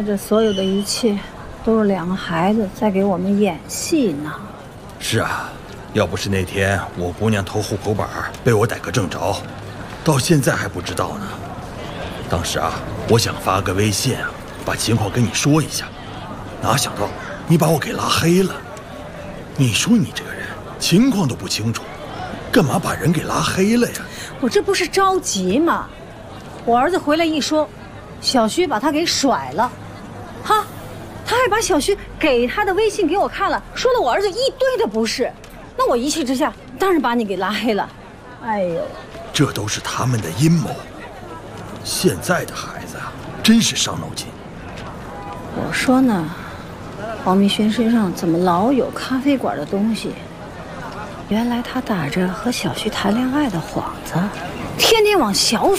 来这所有的一切，都是两个孩子在给我们演戏呢。 是啊，要不是那天我姑娘偷户口本被我逮个正着，到现在还不知道呢。当时啊，我想发个微信啊，把情况跟你说一下，哪想到你把我给拉黑了。你说你这个人情况都不清楚，干嘛把人给拉黑了呀？ 我这不是着急吗？我儿子回来一说，小徐把他给甩了，哈，他还把小徐给他的微信给我看了，说了我儿子一堆的不是。那我一气之下，当然把你给拉黑了。哎呦， 这都是他们的阴谋。现在的孩子啊，真是伤脑筋。 我说呢，黄明轩身上怎么老有咖啡馆的东西？原来他打着和小徐谈恋爱的幌子，天天往小